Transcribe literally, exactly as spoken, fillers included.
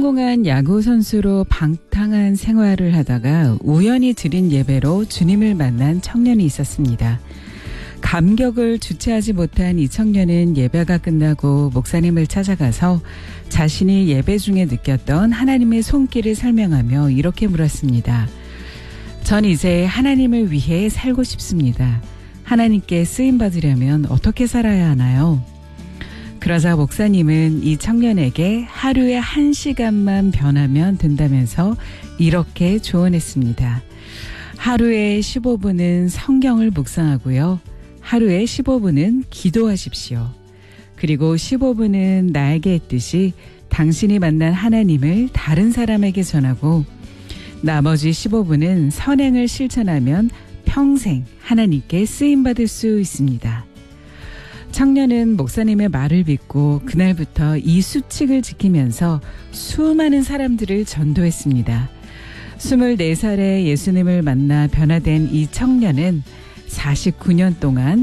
성공한 야구 선수로 방탕한 생활을 하다가 우연히 드린 예배로 주님을 만난 청년이 있었습니다. 감격을 주체하지 못한 이 청년은 예배가 끝나고 목사님을 찾아가서 자신이 예배 중에 느꼈던 하나님의 손길을 설명하며 이렇게 물었습니다. 전 이제 하나님을 위해 살고 싶습니다. 하나님께 쓰임받으려면 어떻게 살아야 하나요? 그러자 목사님은 이 청년에게 하루에 한 시간만 변하면 된다면서 이렇게 조언했습니다. 하루에 십오 분은 성경을 묵상하고요. 하루에 십오 분은 기도하십시오. 그리고 십오 분은 나에게 했듯이 당신이 만난 하나님을 다른 사람에게 전하고 나머지 십오 분은 선행을 실천하면 평생 하나님께 쓰임받을 수 있습니다. 청년은 목사님의 말을 믿고 그날부터 이 수칙을 지키면서 수많은 사람들을 전도했습니다. 스물네 살에 예수님을 만나 변화된 이 청년은 사십구 년 동안